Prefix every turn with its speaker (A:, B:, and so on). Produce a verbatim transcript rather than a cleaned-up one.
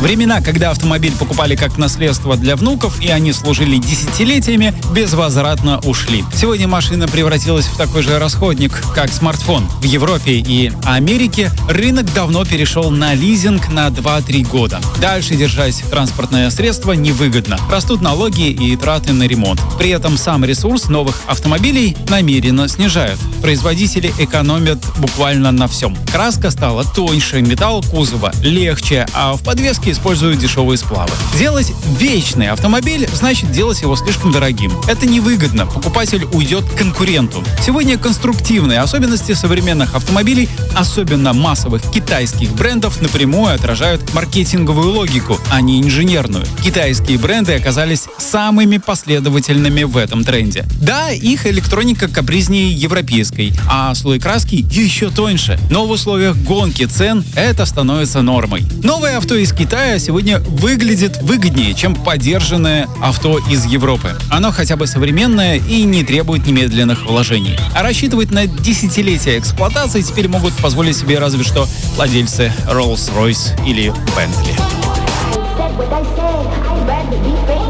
A: Времена, когда автомобиль покупали как наследство для внуков, и они служили десятилетиями, безвозвратно ушли. Сегодня машина превратилась в такой же расходник, как смартфон. В Европе и Америке рынок давно перешел на лизинг на два-три года. Дальше держать транспортное средство невыгодно. Растут налоги и траты на ремонт. При этом сам ресурс новых автомобилей намеренно снижают. Производители экономят буквально на всем. Краска стала тоньше, металл кузова легче, а в подвеске используют дешевые сплавы. Делать вечный автомобиль значит делать его слишком дорогим. Это невыгодно. Покупатель уйдет к конкуренту. Сегодня конструктивные особенности современных автомобилей, особенно массовых китайских брендов, напрямую отражают маркетинговую логику, а не инженерную. Китайские бренды оказались самыми последовательными в этом тренде. Да, их электроника капризнее европейской, а слой краски еще тоньше. Но в условиях гонки цен это становится нормой. Новое авто из Китая сегодня выглядит выгоднее, чем подержанное авто из Европы. Оно хотя бы современное и не требует немедленных вложений. А рассчитывать на десятилетия эксплуатации теперь могут позволить себе разве что владельцы Rolls-Royce или Bentley.